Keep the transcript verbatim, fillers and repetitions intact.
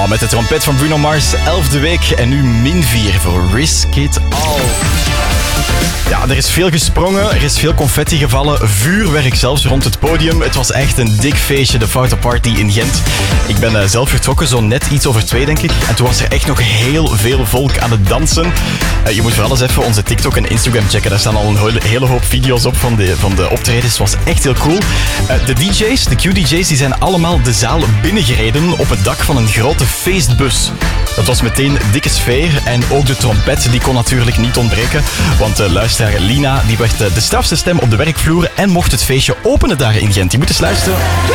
Oh, met de trompet van Bruno Mars, elfde week en nu min vier voor Risk It All. Ja, er is veel gesprongen, er is veel confetti gevallen, vuurwerk zelfs rond het podium. Het was echt een dik feestje, de Fauta Party in Gent. Ik ben uh, zelf vertrokken, zo net iets over twee, denk ik. En toen was er echt nog heel veel volk aan het dansen. Uh, je moet vooral eens even onze TikTok en Instagram checken. Daar staan al een hele, hele hoop video's op van de, van de optredens. Het was echt heel cool. Uh, de D J's, de Q D J's, die zijn allemaal de zaal binnengereden op het dak van een grote feestbus. Dat was meteen dikke sfeer en ook de trompet, die kon natuurlijk niet ontbreken. Want uh, luisteraar Lina, die werd uh, de strafste stem op de werkvloer en mocht het feestje openen daar in Gent. Die moet eens luisteren.